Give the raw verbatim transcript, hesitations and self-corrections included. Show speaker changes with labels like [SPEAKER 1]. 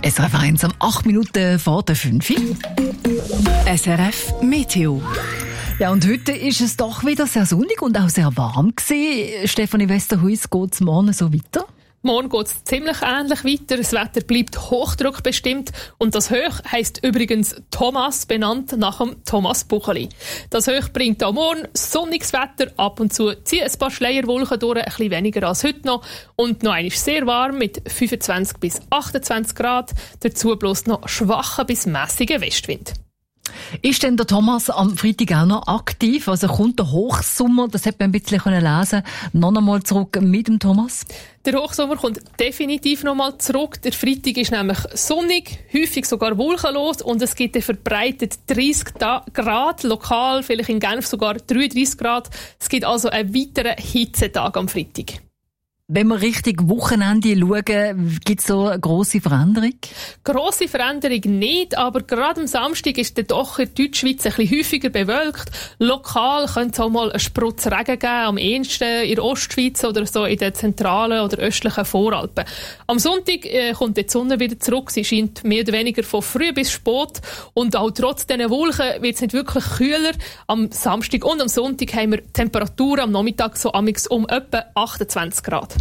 [SPEAKER 1] S R F eins um acht Minuten vor der fünf.
[SPEAKER 2] S R F Meteo.
[SPEAKER 1] Ja, und heute ist es doch wieder sehr sonnig und auch sehr warm gewesen. Stefanie Westerhuis, geht es morgen so weiter?
[SPEAKER 3] Morgen geht es ziemlich ähnlich weiter. Das Wetter bleibt hochdruckbestimmt. Und das Hoch heisst übrigens Thomas, benannt nach dem Thomas Bucheli. Das Hoch bringt auch morgen sonniges Wetter. Ab und zu ziehen ein paar Schleierwolken durch, ein bisschen weniger als heute noch. Und noch einmal sehr warm mit fünfundzwanzig bis achtundzwanzig Grad. Dazu bloß noch schwacher bis mässiger Westwind.
[SPEAKER 1] Ist denn der Thomas am Freitag auch noch aktiv? Also kommt der Hochsommer, das hat man ein bisschen lesen, noch einmal zurück mit dem Thomas?
[SPEAKER 3] Der Hochsommer kommt definitiv noch mal zurück. Der Freitag ist nämlich sonnig, häufig sogar wolkenlos und es gibt verbreitet dreißig Grad, lokal vielleicht in Genf sogar dreiunddreißig Grad. Es gibt also einen weiteren Hitzetag am Freitag.
[SPEAKER 1] Wenn wir Richtung Wochenende schauen, gibt es so eine grosse Veränderung?
[SPEAKER 3] Grosse Veränderung nicht, aber gerade am Samstag ist der doch in der Deutschschweiz ein bisschen häufiger bewölkt. Lokal könnte es auch mal einen Sprutz Regen geben, am ehesten in der Ostschweiz oder so in den zentralen oder östlichen Voralpen. Am Sonntag äh, kommt die Sonne wieder zurück. Sie scheint mehr oder weniger von früh bis spät. Und auch trotz diesen Wolken wird es nicht wirklich kühler. Am Samstag und am Sonntag haben wir Temperaturen am Nachmittag so amix um etwa achtundzwanzig Grad.